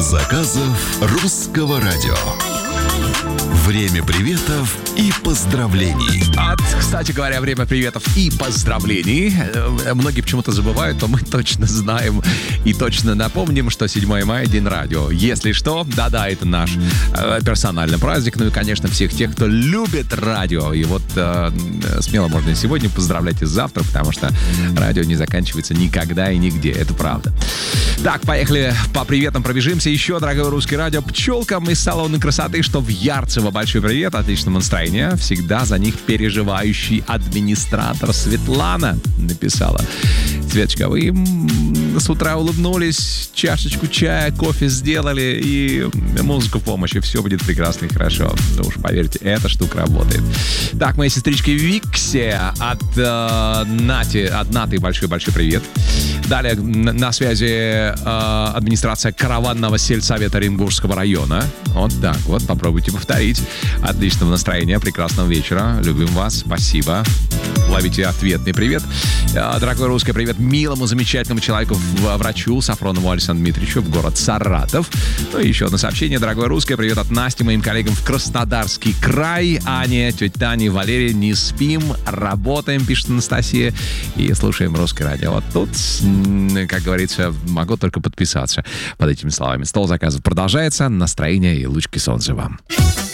заказов русского радио. Время приветов и поздравлений. Кстати говоря, время приветов и поздравлений. Многие почему-то забывают, но мы точно знаем и точно напомним, что 7 мая — День радио. Если что, да-да, это наш персональный праздник. Ну и, конечно, всех тех, кто любит радио. И вот смело можно и сегодня поздравлять, и завтра, потому что радио не заканчивается никогда и нигде. Это правда. Так, поехали по приветам пробежимся. Еще, дорогое русское радио, пчелкам из салона красоты, что в Ярцево. Большой привет, отличного настроения. Всегда за них переживающий администратор Светлана написала. Светочка, вы с утра улыбнулись, чашечку чая, кофе сделали и музыку в помощь, и все будет прекрасно и хорошо. Ну уж поверьте, эта штука работает. Так, моей сестричке Виксе от Наты большой-большой привет. Далее на связи администрация караванного сельсовета Оренбургского района. Вот так вот, попробуйте повторить. Отличного настроения, прекрасного вечера. Любим вас, спасибо. Ловите ответный привет. Дорогой русский привет милому, замечательному человеку, врачу Сафронову Александру Дмитриевичу в город Саратов. Ну и еще одно сообщение. Дорогой русский привет от Насти, моим коллегам в Краснодарский край. Ане, тетя Таня, Валерия, не спим, работаем, пишет Анастасия. И слушаем русское радио. Вот тут, как говорится, могу только подписаться под этими словами. Стол заказов продолжается. Настроение и лучки солнца вам.